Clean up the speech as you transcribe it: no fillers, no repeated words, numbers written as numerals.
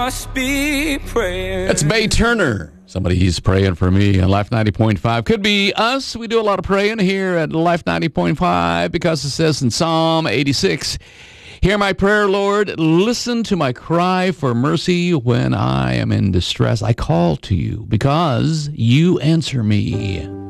Must be prayer. That's Bay Turner. Somebody he's praying for me on Life 90.5. Could be us. We do a lot of praying here at Life 90.5 because it says in Psalm 86, "Hear my prayer, Lord. Listen to my cry for mercy when I am in distress. I call to you because you answer me."